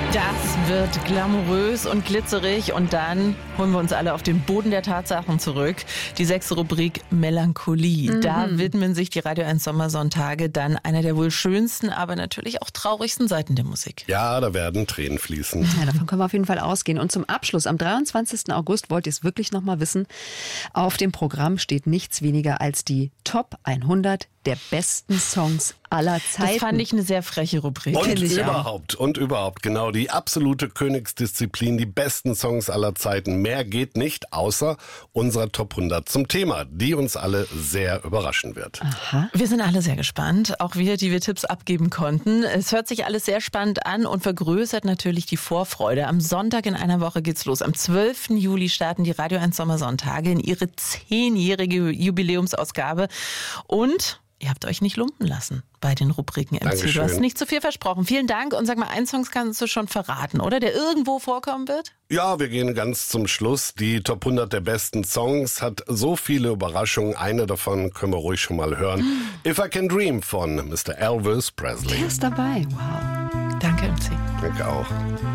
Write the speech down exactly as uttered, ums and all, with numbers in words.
Das wird glamourös und glitzerig und dann holen wir uns alle auf den Boden der Tatsachen zurück. Die sechste Rubrik Melancholie. Mhm. Da widmen sich die Radio eins Sommersonntage dann einer der wohl schönsten, aber natürlich auch traurigsten Seiten der Musik. Ja, da werden Tränen fließen. Ja, davon können wir auf jeden Fall ausgehen. Und zum Abschluss, am dreiundzwanzigsten August, wollt ihr es wirklich noch mal wissen, auf dem Programm steht nichts weniger als die Top hundert der besten Songs aller Zeiten. Das fand ich eine sehr freche Rubrik. Und überhaupt, und überhaupt, genau, die absolute Königsdisziplin, die besten Songs aller Zeiten. Mehr geht nicht, außer unserer Top hundert zum Thema, die uns alle sehr überraschen wird. Aha. Wir sind alle sehr gespannt, auch wir, die wir Tipps abgeben konnten. Es hört sich alles sehr spannend an und vergrößert natürlich die Vorfreude. Am Sonntag in einer Woche geht's los. Am zwölften Juli starten die Radio eins Sommersonntage in ihre zehnjährige Jubiläumsausgabe und ihr habt euch nicht lumpen lassen bei den Rubriken M C. Du hast nicht zu viel versprochen. Vielen Dank. Und sag mal, einen Song kannst du schon verraten, oder? Der irgendwo vorkommen wird? Ja, wir gehen ganz zum Schluss. Die Top hundert der besten Songs hat so viele Überraschungen. Eine davon können wir ruhig schon mal hören. Mm. If I Can Dream von Mister Elvis Presley. Der ist dabei. Wow. Danke, M C. Danke auch.